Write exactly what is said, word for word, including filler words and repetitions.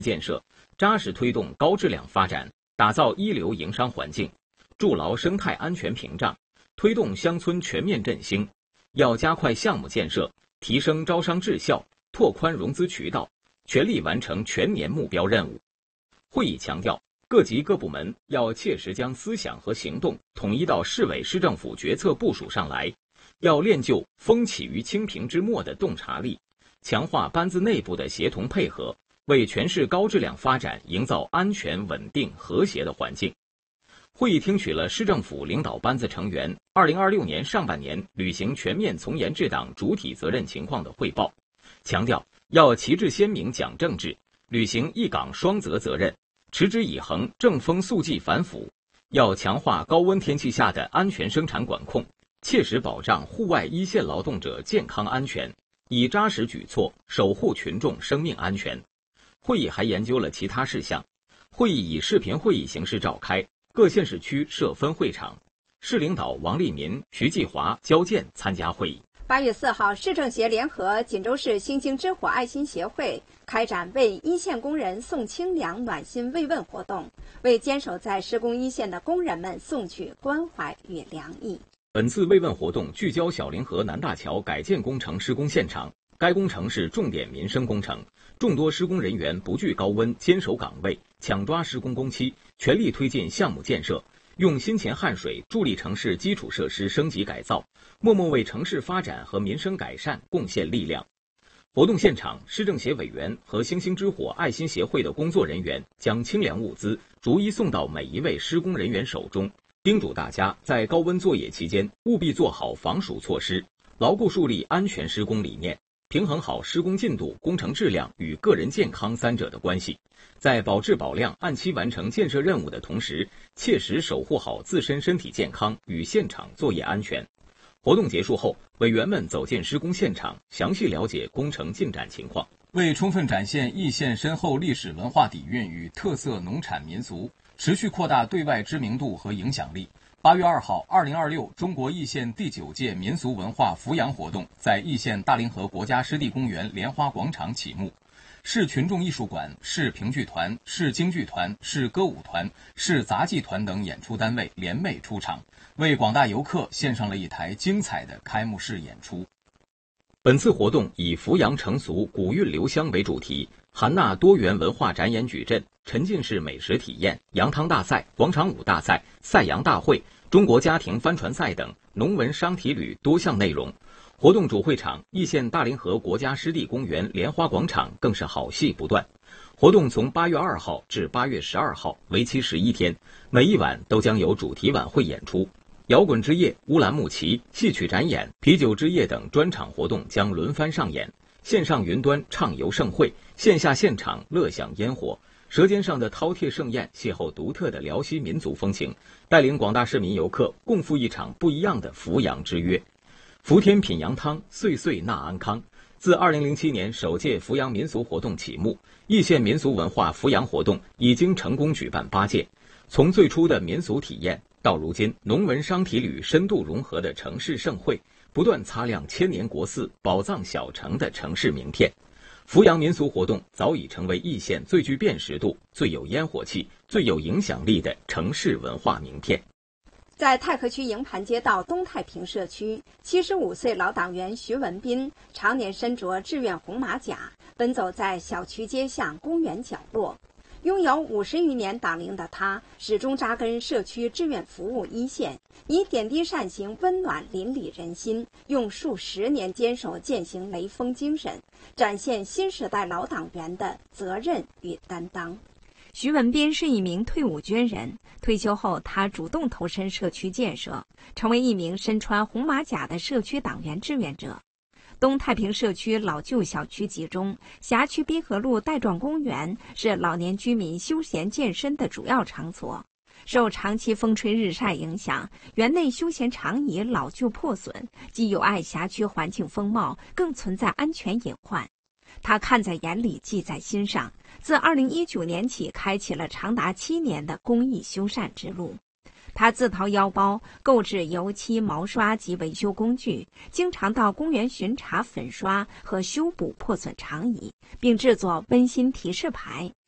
建设，扎实推动高质量发展，打造一流营商环境，筑牢生态安全屏障，推动乡村全面振兴。要加快项目建设，提升招商质效，拓宽融资渠道，全力完成全年目标任务。会议强调，各级各部门要切实将思想和行动统一到市委市政府决策部署上来，要练就风起于青萍之末的洞察力，强化班子内部的协同配合，为全市高质量发展营造安全、稳定、和谐的环境。会议听取了市政府领导班子成员二零二六年上半年履行全面从严治党主体责任情况的汇报，强调要旗帜鲜明讲政治，履行一岗双责责任，持之以恒正风肃纪反腐，要强化高温天气下的安全生产管控，切实保障户外一线劳动者健康安全，以扎实举措守护群众生命安全。会议还研究了其他事项。会议以视频会议形式召开，各县市区设分会场，市领导王立民、徐继华、焦健参加会议。 八月四号，市政协联合锦州市星星之火爱心协会开展为一线工人送清凉暖心慰问活动，为坚守在施工一线的工人们送去关怀与良意。 本次慰问活动聚焦小凌河南大桥改建工程施工现场，该工程是重点民生工程，众多施工人员不惧高温，坚守岗位，抢抓施工工期，全力推进项目建设，用辛勤汗水助力城市基础设施升级改造，默默为城市发展和民生改善贡献力量。活动现场，市政协委员和星星之火爱心协会的工作人员将清凉物资逐一送到每一位施工人员手中，叮嘱大家在高温作业期间务必做好防暑措施，牢固树立安全施工理念，平衡好施工进度、工程质量与个人健康三者的关系，在保质保量、按期完成建设任务的同时，切实守护好自身身体健康与现场作业安全。活动结束后，委员们走进施工现场，详细了解工程进展情况。为充分展现易县深厚历史文化底蕴与特色农产民俗，持续扩大对外知名度和影响力，八月二号，二零二六中国易县第九届民俗文化扶扬活动在易县大凌河国家湿地公园莲花广场启幕。市群众艺术馆、市评剧团、市京剧团、市歌舞团、市杂技团等演出单位联袂出场，为广大游客献上了一台精彩的开幕式演出。本次活动以扶扬成俗、古韵留香为主题，含纳多元文化展演矩阵、沉浸式美食体验、羊汤大赛、广场舞大赛、赛羊大会、中国家庭帆船赛等农文商体旅多项内容。活动主会场易县大凌河国家湿地公园莲花广场更是好戏不断。活动从八月二号至八月十二号，为期十一天，每一晚都将有主题晚会演出。摇滚之夜、乌兰牧骑、戏曲展演、啤酒之夜等专场活动将轮番上演，线上云端畅游盛会，线下现场乐享烟火。舌尖上的饕餮盛宴邂逅独特的辽西民族风情，带领广大市民游客共赴一场不一样的扶阳之约。福天品羊汤，岁岁纳安康。自二零零七年首届扶阳民俗活动启幕，易县民俗文化扶阳活动已经成功举办八届。从最初的民俗体验，到如今农文商体旅深度融合的城市盛会，不断擦亮千年国寺、宝藏小城的城市名片。扶阳民俗活动早已成为易县最具辨识度、最有烟火气、最有影响力的城市文化名片。 在太和区营盘街道东太平社区，七十五岁老党员徐文斌常年身着志愿红马甲，奔走在小区街巷、公园角落。拥有五十余年党龄的他，始终扎根社区志愿服务一线，以点滴善行温暖邻里人心，用数十年坚守践行雷锋精神，展现新时代老党员的责任与担当。徐文斌是一名退伍军人，退休后他主动投身社区建设，成为一名身穿红马甲的社区党员志愿者。东太平社区老旧小区集中，辖区滨河路带状公园是老年居民休闲健身的主要场所。受长期风吹日晒影响，园内休闲长椅老旧破损，既有碍辖区环境风貌，更存在安全隐患。他看在眼里，记在心上，自二零一九年起开启了长达七年的公益修缮之路。他自掏腰包购置油漆、毛刷及维修工具，经常到公园巡查、粉刷和修补破损长椅，并制作温馨提示牌，